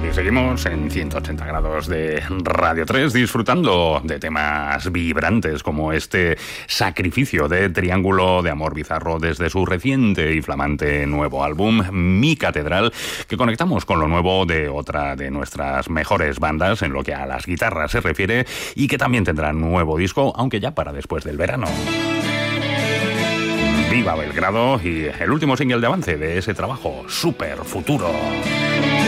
Y seguimos en 180 grados de Radio 3 disfrutando de temas vibrantes como este Sacrificio de Triángulo de Amor Bizarro desde su reciente y flamante nuevo álbum Mi Catedral, que conectamos con lo nuevo de otra de nuestras mejores bandas en lo que a las guitarras se refiere y que también tendrá nuevo disco, aunque ya para después del verano. Viva Belgrado y el último single de avance de ese trabajo, Super Futuro.